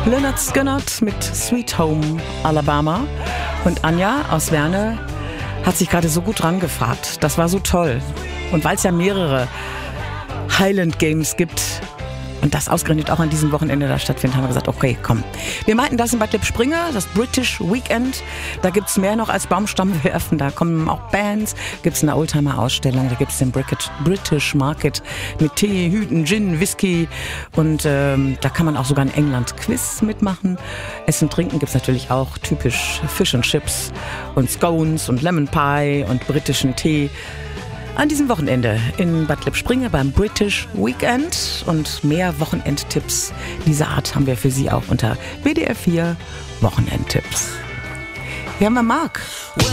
Lynyrd Skynyrd mit Sweet Home Alabama. Und Anja aus Werne hat sich gerade so gut dran gefragt. Das war so toll. Und weil es ja mehrere Highland Games gibt und das ausgerechnet auch an diesem Wochenende da stattfindet, haben wir gesagt, okay, komm. Wir meinten das in Bad Lippspringe, das British Weekend. Da gibt's mehr noch als Baumstammwerfen. Da kommen auch Bands, gibt's eine Oldtimer-Ausstellung, da gibt's den British Market mit Tee, Hüten, Gin, Whisky. Und da kann man auch sogar ein England-Quiz mitmachen. Essen, Trinken gibt's natürlich auch, typisch Fish and Chips und Scones und Lemon Pie und britischen Tee. An diesem Wochenende in Bad Lippspringe beim British Weekend und mehr Wochenendtipps dieser Art haben wir für Sie auch unter WDR 4 Wochenendtipps. Hier haben wir Marc.